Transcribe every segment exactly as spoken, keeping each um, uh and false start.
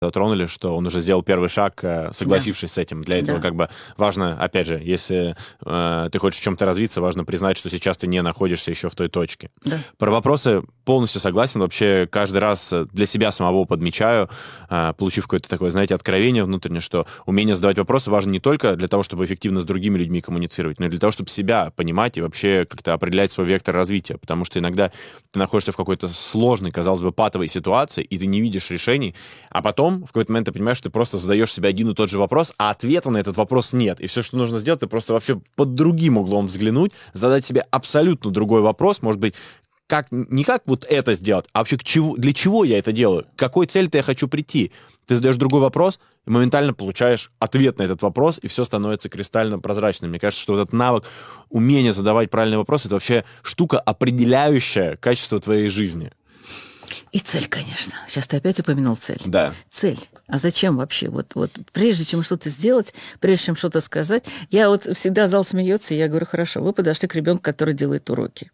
затронули, что он уже сделал первый шаг, согласившись да. с этим. Для этого да. как бы важно, опять же, если э, ты хочешь в чем-то развиться, важно признать, что сейчас ты не находишься еще в той точке. Да. Про вопросы полностью согласен. Вообще каждый раз для себя самого подмечаю, э, получив какое-то такое, знаете, откровение внутреннее, что умение задавать вопросы важно не только для того, чтобы эффективно с другими людьми коммуницировать, но и для того, чтобы себя понимать и вообще как-то определять свой вектор развития. Потому что иногда ты находишься в какой-то сложной, казалось бы, патовой ситуации, и ты не видишь решений, а потом в какой-то момент ты понимаешь, что ты просто задаешь себе один и тот же вопрос, а ответа на этот вопрос нет. И все, что нужно сделать, это просто вообще под другим углом взглянуть, задать себе абсолютно другой вопрос, может быть, как, не как вот это сделать, а вообще к чего, для чего я это делаю, к какой цели-то я хочу прийти. Ты задаешь другой вопрос, и моментально получаешь ответ на этот вопрос, и все становится кристально прозрачным. Мне кажется, что вот этот навык, умение задавать правильные вопросы, это вообще штука, определяющая качество твоей жизни. И цель, конечно. Сейчас ты опять упомянул цель. Да. Цель. А зачем вообще? Вот, вот прежде чем что-то сделать, прежде чем что-то сказать, я вот всегда зал смеется, и я говорю, хорошо, вы подошли к ребенку, который делает уроки.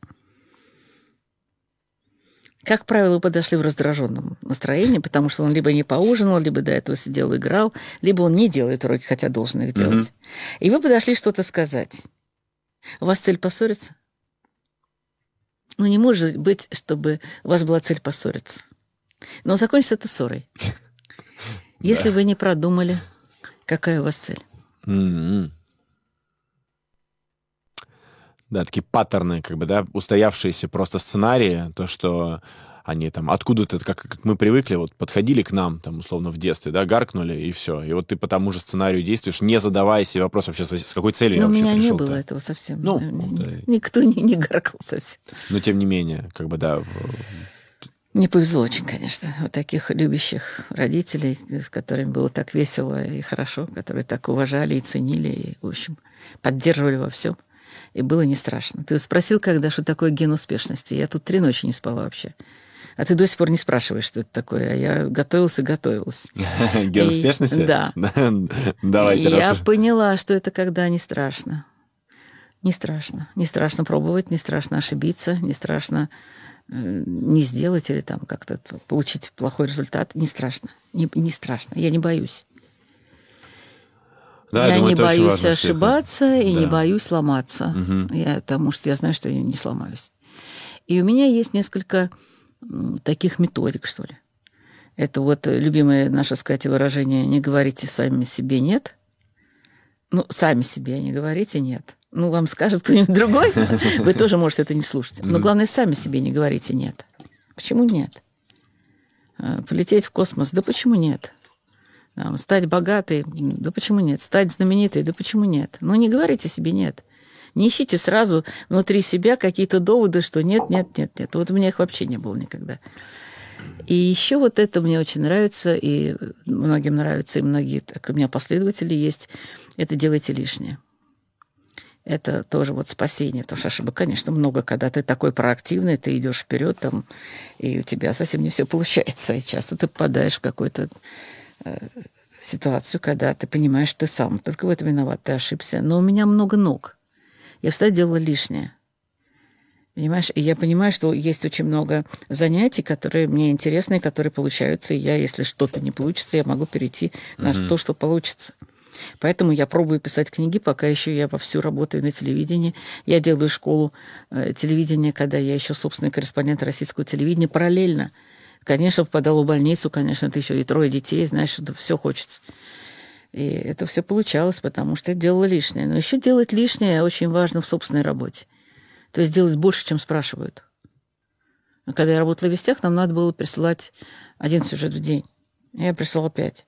Как правило, вы подошли в раздраженном настроении, потому что он либо не поужинал, либо до этого сидел и играл, либо он не делает уроки, хотя должен их делать. Mm-hmm. И вы подошли что-то сказать. У вас цель поссориться? Ну, не может быть, чтобы у вас была цель поссориться. Но закончится это ссорой. Если вы не продумали, какая у вас цель. Да, такие паттерны, как бы, да, устоявшиеся просто сценарии, то, что они там откуда-то, как, как мы привыкли, вот подходили к нам, там, условно, в детстве, да, гаркнули, и все. И вот ты по тому же сценарию действуешь, не задавая себе вопрос вообще, с какой целью Но я вообще пришел. У меня не было этого совсем. Ну, да. Да. Никто не, не гаркал совсем. Но, тем не менее, как бы, да... Мне повезло очень, конечно, вот таких любящих родителей, с которыми было так весело и хорошо, которые так уважали и ценили, и, в общем, поддерживали во всем. И было не страшно. Ты спросил, когда, что такое ген успешности. Я тут три ночи не спала вообще. А ты до сих пор не спрашиваешь, что это такое. А я готовился, готовился. Ген успешности? Да. Давайте. Я поняла, что это когда не страшно. Не страшно. Не страшно пробовать, не страшно ошибиться, не страшно не сделать или там как-то получить плохой результат. Не страшно. Не, не страшно. Я не боюсь. Да, я думаю, не боюсь важно, ошибаться и да. не боюсь сломаться. Угу. Я, потому что я знаю, что я не сломаюсь. И у меня есть несколько таких методик, что ли. Это вот любимое наше, сказать, выражение «не говорите сами себе нет». Ну, сами себе не говорите «нет». Ну, вам скажет кто-нибудь другой, вы тоже можете это не слушать. Но главное, сами себе не говорите «нет». Почему нет? Полететь в космос? Да почему нет? Стать богатой? Да почему нет? Стать знаменитой? Да почему нет? Ну, не говорите себе «нет». Не ищите сразу внутри себя какие-то доводы, что нет, нет, нет, нет. Вот у меня их вообще не было никогда. И еще вот это мне очень нравится, и многим нравится, и многие, так, у меня последователи есть, это делайте лишнее. Это тоже вот спасение, потому что ошибок, конечно, много, когда ты такой проактивный, ты идешь вперед, там, и у тебя совсем не все получается, и часто ты попадаешь в какую-то э, ситуацию, когда ты понимаешь, что ты сам только в этом виноват, ты ошибся. Но у меня много ног. Я всегда делала лишнее. Понимаешь? И я понимаю, что есть очень много занятий, которые мне интересны, которые получаются. И я, если что-то не получится, я могу перейти на mm-hmm. то, что получится. Поэтому я пробую писать книги, пока еще я вовсю работаю на телевидении. Я делаю школу э, телевидения, когда я еще собственный корреспондент российского телевидения. Параллельно. Конечно, попадала в больницу, конечно, ты еще и трое детей, знаешь, что все хочется. И это все получалось, потому что я делала лишнее. Но еще делать лишнее очень важно в собственной работе. То есть делать больше, чем спрашивают. Когда я работала в «Вестях», нам надо было присылать один сюжет в день. Я присылала пять.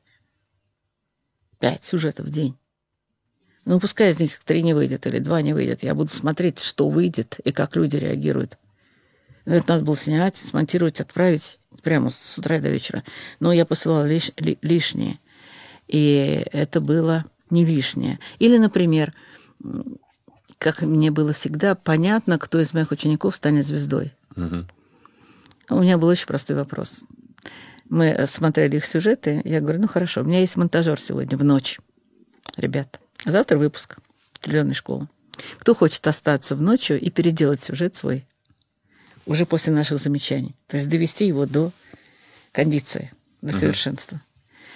Пять сюжетов в день. Ну, пускай из них три не выйдет или два не выйдет. Я буду смотреть, что выйдет и как люди реагируют. Но это надо было снять, смонтировать, отправить прямо с утра до вечера. Но я посылала лиш, ли, лишнее. И это было не лишнее. Или, например, как мне было всегда понятно, кто из моих учеников станет звездой. Угу. У меня был очень простой вопрос. Мы смотрели их сюжеты, я говорю, ну хорошо, у меня есть монтажер сегодня в ночь. Ребята, завтра выпуск телевизионной школы. Кто хочет остаться в ночью и переделать сюжет свой уже после наших замечаний? То есть довести его до кондиции, до совершенства.